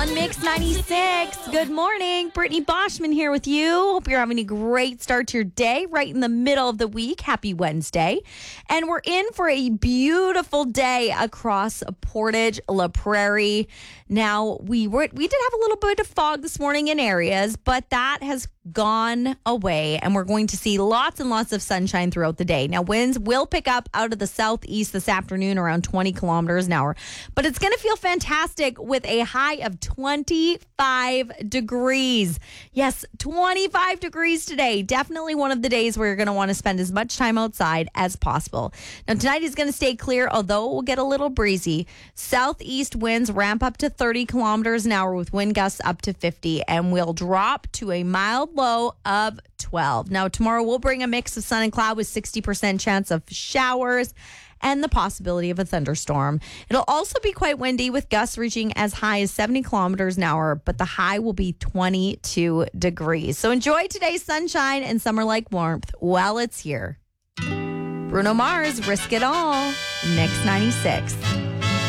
on Mix 96. Good morning. Brittany Boschman here with you. Hope you're having a great start to your day right in the middle of the week. Happy Wednesday. And we're in for a beautiful day across Portage La Prairie. Now, we did have a little bit of fog this morning in areas, but that has gone away, and we're going to see lots and lots of sunshine throughout the day. Now, winds will pick up out of the southeast this afternoon around 20 kilometers an hour, but it's going to feel fantastic with a high of 25 degrees. Yes, 25 degrees today. Definitely one of the days where you're going to want to spend as much time outside as possible. Now, tonight is going to stay clear, although it will get a little breezy. Southeast winds ramp up to 30 kilometers an hour with wind gusts up to 50, and will drop to a mild low of 12. Now, tomorrow will bring a mix of sun and cloud with 60% chance of showers and the possibility of a thunderstorm. It'll also be quite windy with gusts reaching as high as 70 kilometers an hour, but the high will be 22 degrees. So enjoy today's sunshine and summer-like warmth while it's here. Bruno Mars, Risk It All, Mix 96.